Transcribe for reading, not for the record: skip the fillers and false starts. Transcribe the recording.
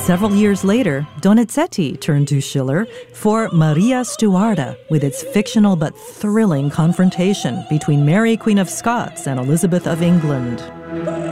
Several years later, Donizetti turned to Schiller for Maria Stuarda, with its fictional but thrilling confrontation between Mary, Queen of Scots, and Elizabeth of England.